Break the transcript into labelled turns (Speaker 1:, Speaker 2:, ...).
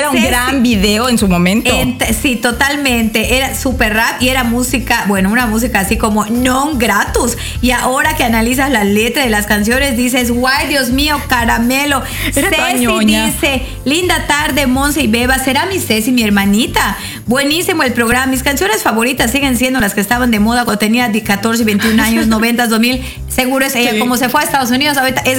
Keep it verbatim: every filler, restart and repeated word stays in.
Speaker 1: era un
Speaker 2: Ceci,
Speaker 1: gran video en su momento.
Speaker 2: Ent- sí, totalmente. Era super rap y era música, bueno, una música así como non gratus. Y ahora que analizas la letra de las canciones, dices, guay, Dios mío, caramelo.
Speaker 1: Era toda
Speaker 2: Ceci
Speaker 1: ñoña.
Speaker 2: dice, linda tarde, Monse y Beba. ¿Será mi Ceci, mi hermanita? Buenísimo el programa. Mis canciones favoritas siguen siendo las que estaban de moda cuando tenía catorce, veintiún años, noventa, dos mil. Seguro es ella.
Speaker 1: Sí.
Speaker 2: Como se fue a Estados Unidos, ahorita es